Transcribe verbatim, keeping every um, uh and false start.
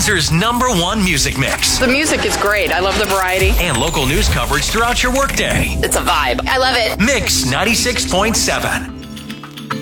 Wester's number one music mix. The music is great. I love the variety. And local news coverage throughout your workday. It's a vibe. I love it. Mix ninety-six point seven.